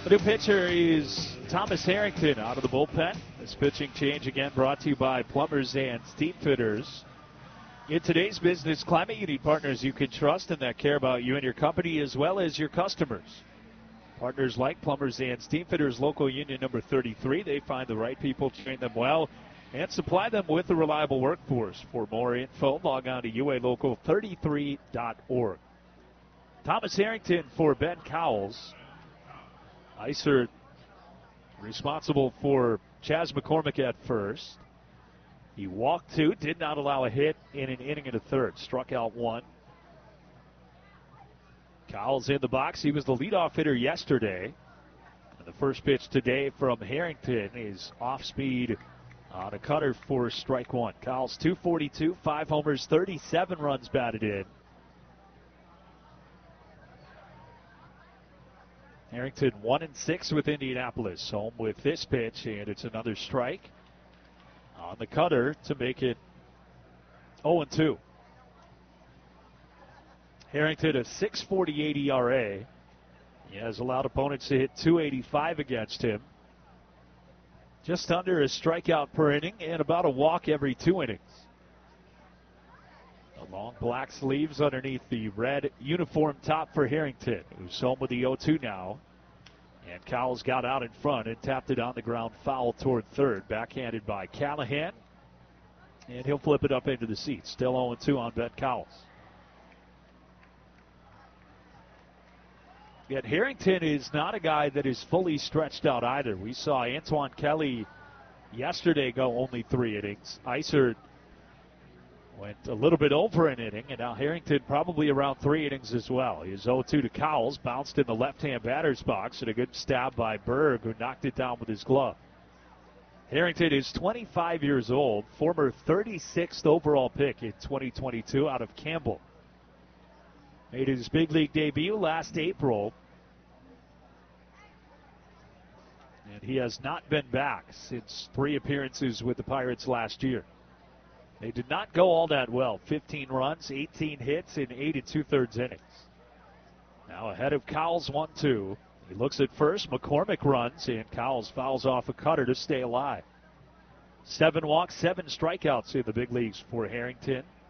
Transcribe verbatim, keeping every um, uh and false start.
The new pitcher is Thomas Harrington out of the bullpen. This pitching change again brought to you by Plumbers and Steam Fitters. In today's business climate, you need partners you can trust and that care about you and your company as well as your customers. Partners like Plumbers and Steam Fitters, local union number thirty-three. They find the right people, train them well, and supply them with a reliable workforce. For more info, log on to U A local thirty-three dot org. Thomas Harrington for Ben Cowles. Iser responsible for Chas McCormick at first. He walked two, did not allow a hit in an inning and a third. Struck out one. Cowles in the box. He was the leadoff hitter yesterday. And the first pitch today from Harrington is off speed on a cutter for strike one. Cowles two forty-two, five homers, thirty-seven runs batted in. Harrington one and six with Indianapolis. Home with this pitch, and it's another strike on the cutter to make it oh and two. Harrington a six forty-eight E R A. He has allowed opponents to hit two eighty-five against him. Just under a strikeout per inning and about a walk every two innings. The long black sleeves underneath the red uniform top for Harrington, who's home with the oh two now. And Cowles got out in front and tapped it on the ground foul toward third. Backhanded by Callahan. And he'll flip it up into the seats. Still oh and two on Ben Cowles. Yet Harrington is not a guy that is fully stretched out either. We saw Antoine Kelly yesterday go only three innings. Iser went a little bit over an inning, and now Harrington probably around three innings as well. He is oh two to Cowles, bounced in the left-hand batter's box, and a good stab by Berg, who knocked it down with his glove. Harrington is twenty-five years old, former thirty-sixth overall pick in twenty twenty-two out of Campbell. Made his big league debut last April, and he has not been back since three appearances with the Pirates last year. They did not go all that well. fifteen runs, eighteen hits in eight and two-thirds innings. Now ahead of Cowles, one two. He looks at first. McCormick runs, and Cowles fouls off a cutter to stay alive. Seven walks, seven strikeouts in the big leagues for Harrington.